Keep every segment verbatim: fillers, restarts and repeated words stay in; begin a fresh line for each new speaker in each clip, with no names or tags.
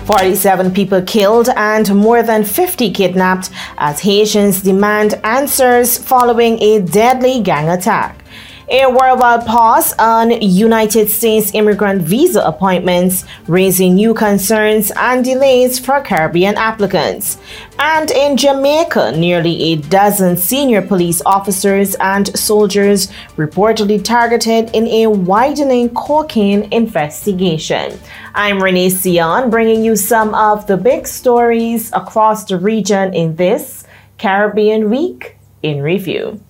forty-seven people killed and more than fifty kidnapped as Haitians demand answers following a deadly gang attack. A worldwide pause on United States immigrant visa appointments, raising new concerns and delays for Caribbean applicants. And in Jamaica, nearly a dozen senior police officers and soldiers reportedly targeted in a widening cocaine investigation. I'm Renee Sion, bringing you some of the big stories across the region in this Caribbean Week in Review.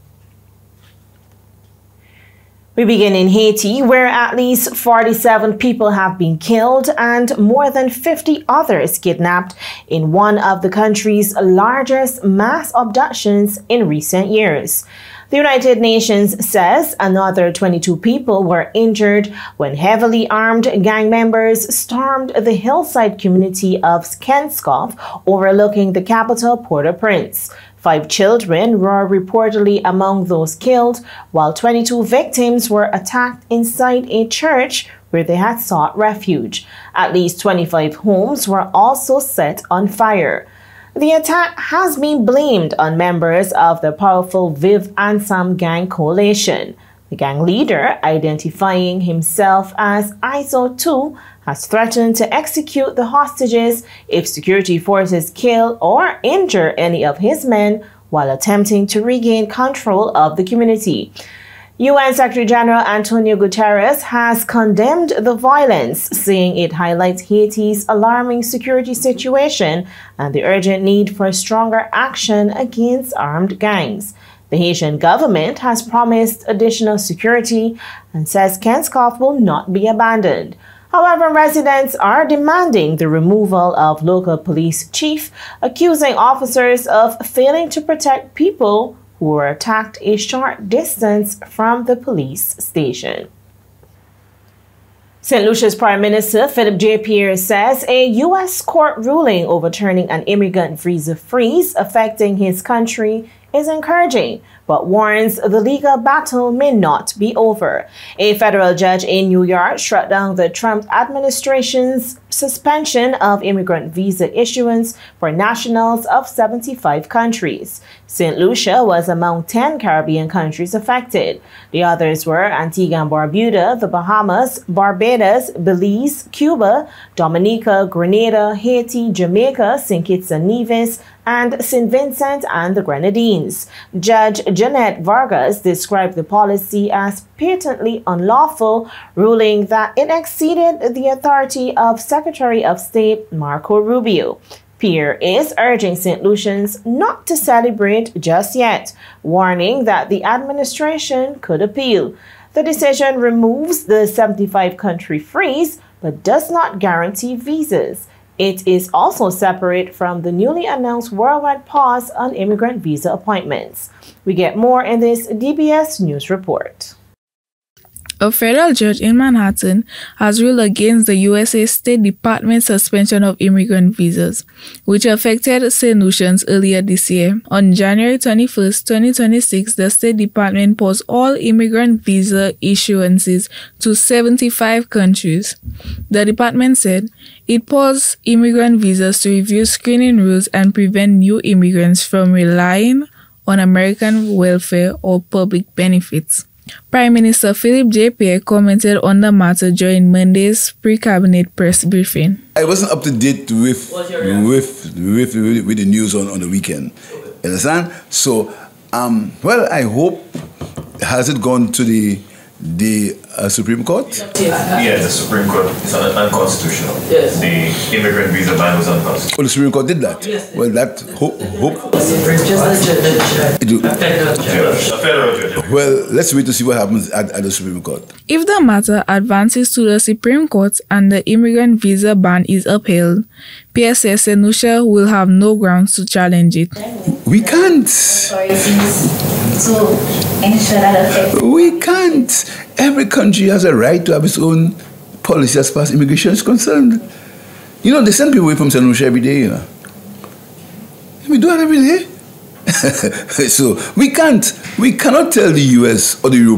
We begin in Haiti, where at least forty-seven people have been killed and more than fifty others kidnapped in one of the country's largest mass abductions in recent years. The United Nations says another twenty-two people were injured when heavily armed gang members stormed the hillside community of Kenskoff, overlooking the capital Port-au-Prince. Five children were reportedly among those killed, while twenty-two victims were attacked inside a church where they had sought refuge. At least twenty-five homes were also set on fire. The attack has been blamed on members of the powerful Viv Ansam gang coalition. The gang leader, identifying himself as I S O two, has threatened to execute the hostages if security forces kill or injure any of his men while attempting to regain control of the community. U N Secretary General Antonio Guterres has condemned the violence, saying it highlights Haiti's alarming security situation and the urgent need for stronger action against armed gangs. The Haitian government has promised additional security and says Kenskoff will not be abandoned. However, residents are demanding the removal of local police chief, accusing officers of failing to protect people who were attacked a short distance from the police station. Saint Lucia's Prime Minister Philip J. Pierre says a U S court ruling overturning an immigrant visa freeze affecting his country is encouraging, but warns the legal battle may not be over. A federal judge in New York struck down the Trump administration's suspension of immigrant visa issuance for nationals of seventy-five countries. Saint Lucia was among ten Caribbean countries affected. The others were Antigua and Barbuda, the Bahamas, Barbados, Belize, Cuba, Dominica, Grenada, Haiti, Jamaica, Saint Kitts and Nevis, and Saint Vincent and the Grenadines. Judge Jeanette Vargas described the policy as patently unlawful, ruling that it exceeded the authority of Secretary of State Marco Rubio. Pierre is urging Saint Lucians not to celebrate just yet, warning that the administration could appeal. The decision removes the seventy-five country freeze, but does not guarantee visas. It is also separate from the newly announced worldwide pause on immigrant visa appointments. We get more in this D B S News report.
A federal judge in Manhattan has ruled against the U S A State Department's suspension of immigrant visas, which affected Saint Lucians earlier this year. On January twenty-first, twenty twenty-six, the State Department paused all immigrant visa issuances to seventy-five countries. The department said it paused immigrant visas to review screening rules and prevent new immigrants from relying on American welfare or public benefits. Prime Minister Philip J. Pierre commented on the matter during Monday's pre-cabinet press briefing.
I wasn't up to date with with, with, with, with the news on, on the weekend. You understand? So, um, well, I hope, has it gone to the the uh, Supreme Court?
Yeah, the Supreme Court is un unconstitutional. Yes. The immigrant visa ban was unconstitutional.
Oh, the Supreme Court did that? Yes. Well, that hope. hope Well, let's wait to see what happens at, at the Supreme Court.
If the matter advances to the Supreme Court and the immigrant visa ban is upheld, Pierre says Saint Lucia will have no grounds to challenge it.
We can't. We can't. Every country has a right to have its own policy as far as immigration is concerned. You know, they send people away from Saint Lucia every day, you know. We do that every day. So we can't, we cannot tell the U S or the European